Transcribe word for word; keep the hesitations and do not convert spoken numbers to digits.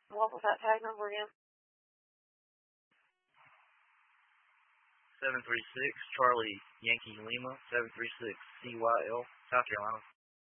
What was that tag number again? seven three six, Charlie Yankee Lima, seven three six C Y L, South Carolina.